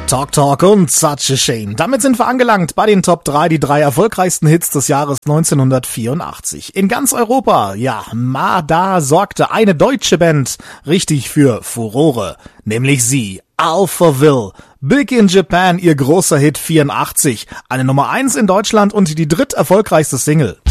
Talk Talk und Such a Shame. Damit sind wir angelangt bei den Top 3, die 3 erfolgreichsten Hits des Jahres 1984. In ganz Europa, ja, da sorgte eine deutsche Band richtig für Furore, nämlich sie, Alphaville. Big in Japan, ihr großer Hit 84, eine Nummer 1 in Deutschland und die dritterfolgreichste Single.